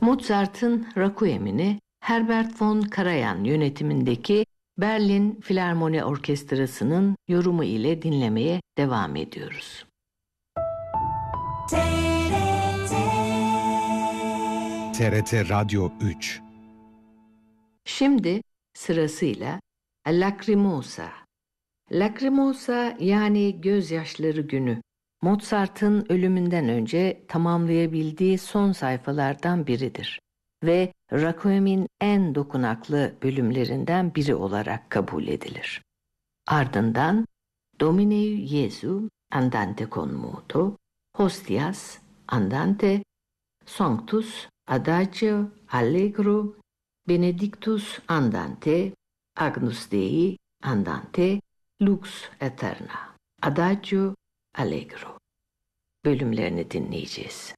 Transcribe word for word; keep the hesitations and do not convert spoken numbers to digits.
Mozart'ın Requiem'ini Herbert von Karajan yönetimindeki Berlin Filarmoni Orkestrası'nın yorumu ile dinlemeye devam ediyoruz. T R T T R T Radyo üç. Şimdi sırasıyla Lacrimosa. Lacrimosa yani gözyaşları günü, Mozart'ın ölümünden önce tamamlayabildiği son sayfalardan biridir ve Requiem'in en dokunaklı bölümlerinden biri olarak kabul edilir. Ardından Domine Jesu andante con moto, Hostias andante, Sanctus adagio allegro, Benedictus andante, Agnus Dei andante, Lux eterna, adagio allegro bölümlerini dinleyeceğiz.